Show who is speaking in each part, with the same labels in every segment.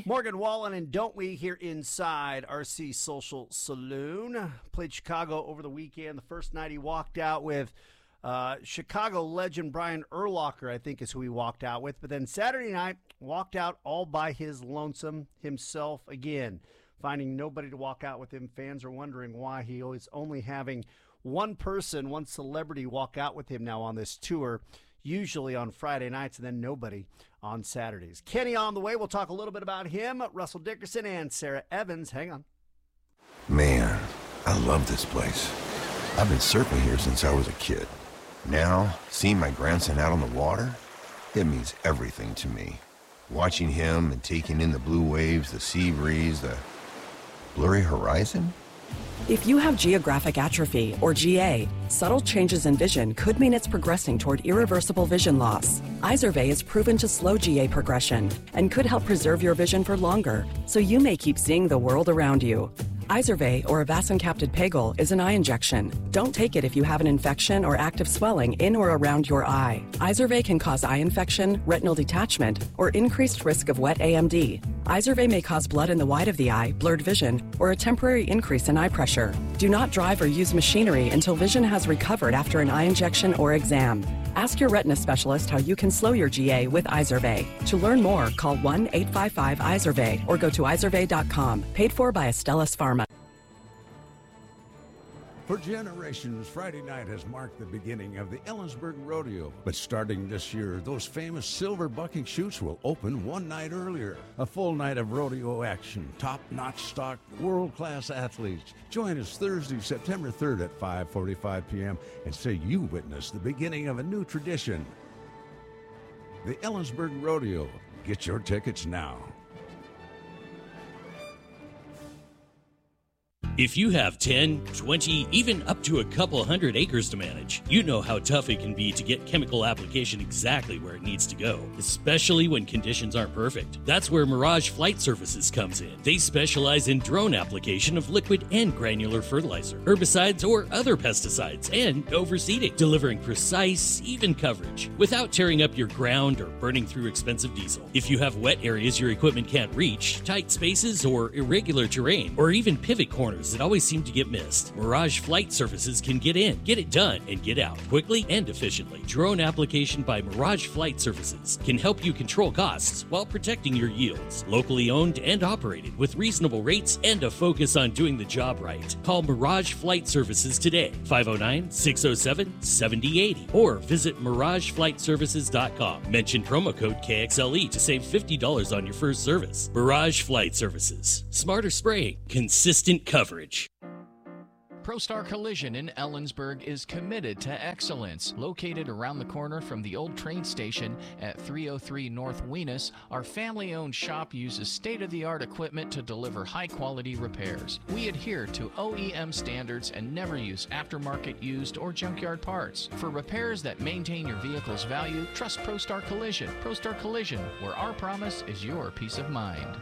Speaker 1: Morgan Wallen and Don't We here inside RC Social Saloon. Played Chicago over the weekend. The first night he walked out with Chicago legend Brian Urlacher, I think is who he walked out with. But then Saturday night, walked out all by his lonesome himself again. Finding nobody to walk out with him. Fans are wondering why he is only having one person, one celebrity walk out with him now on this tour, usually on Friday nights, and then nobody on Saturdays. Kenny on the way. We'll talk a little bit about him, Russell Dickerson, and Sarah Evans. Hang on.
Speaker 2: Man, I love this place. I've been surfing here since I was a kid. Now, seeing my grandson out on the water, it means everything to me. Watching him and taking in the blue waves, the sea breeze, the blurry horizon.
Speaker 3: If you have geographic atrophy, or GA, subtle changes in vision could mean it's progressing toward irreversible vision loss. Izervay is proven to slow GA progression and could help preserve your vision for longer, so you may keep seeing the world around you. Izervay, or avacincaptad pegol, is an eye injection. Don't take it if you have an infection or active swelling in or around your eye. Izervay can cause eye infection, retinal detachment, or increased risk of wet AMD. Izervay may cause blood in the white of the eye, blurred vision, or a temporary increase in eye pressure. Do not drive or use machinery until vision has recovered after an eye injection or exam. Ask your retina specialist how you can slow your GA with Izervay. To learn more, call 1-855-IZERVAY or go to izervay.com. Paid for by Astellas Pharma.
Speaker 4: For generations, Friday night has marked the beginning of the Ellensburg Rodeo. But starting this year, those famous silver bucking chutes will open one night earlier. A full night of rodeo action, top-notch stock, world-class athletes. Join us Thursday, September 3rd at 5:45 p.m. and say you witnessed the beginning of a new tradition. The Ellensburg Rodeo. Get your tickets now.
Speaker 5: If you have 10, 20, even up to a couple hundred acres to manage, you know how tough it can be to get chemical application exactly where it needs to go, especially when conditions aren't perfect. That's where Mirage Flight Surfaces comes in. They specialize in drone application of liquid and granular fertilizer, herbicides, or other pesticides, and overseeding, delivering precise, even coverage without tearing up your ground or burning through expensive diesel. If you have wet areas your equipment can't reach, tight spaces, or irregular terrain, or even pivot corners that always seem to get missed, Mirage Flight Surfaces can get in, get it done, and get out quickly and efficiently. Drone application by Mirage Flight Surfaces can help you control costs while protecting your yields. Locally owned and operated with reasonable rates and a focus on doing the job right. Call Mirage Flight Services today, 509-607-7080, or visit MirageFlightServices.com. Mention promo code KXLE to save $50 on your first service. Mirage Flight Services. Smarter spraying, consistent coverage.
Speaker 6: ProStar Collision in Ellensburg is committed to excellence. Located around the corner from the old train station at 303 North Weenus, our family-owned shop uses state-of-the-art equipment to deliver high-quality repairs. We adhere to OEM standards and never use aftermarket used or junkyard parts. For repairs that maintain your vehicle's value, trust ProStar Collision. ProStar Collision, where our promise is your peace of mind.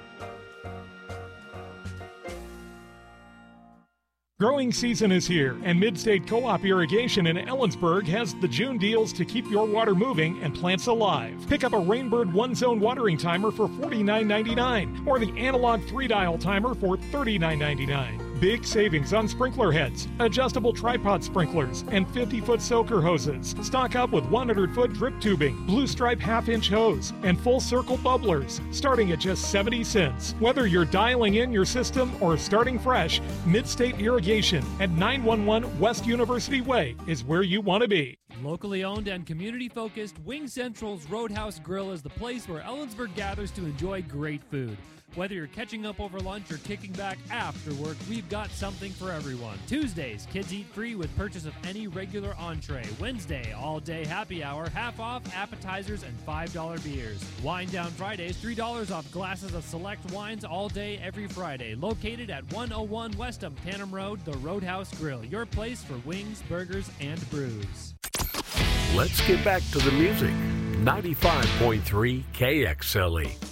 Speaker 7: Growing season is here, and Midstate Co-op Irrigation in Ellensburg has the June deals to keep your water moving and plants alive. Pick up a Rainbird one-zone watering timer for $49.99 or the analog 3-dial timer for $39.99. Big savings on sprinkler heads, adjustable tripod sprinklers, and 50-foot soaker hoses. Stock up with 100-foot drip tubing, blue stripe half-inch hose, and full circle bubblers, starting at just 70 cents. Whether you're dialing in your system or starting fresh, Midstate Irrigation at 911 West University Way is where you want to be.
Speaker 8: Locally owned and community-focused, Wing Central's Roadhouse Grill is the place where Ellensburg gathers to enjoy great food. Whether you're catching up over lunch or kicking back after work, we've got something for everyone. Tuesdays, kids eat free with purchase of any regular entree. Wednesday, all-day happy hour, half off appetizers and $5 beers. Wine Down Fridays, $3 off glasses of select wines all day every Friday. Located at 101 West Tanham Road, the Roadhouse Grill, your place for wings, burgers, and brews.
Speaker 9: Let's get back to the music. 95.3 KXLE.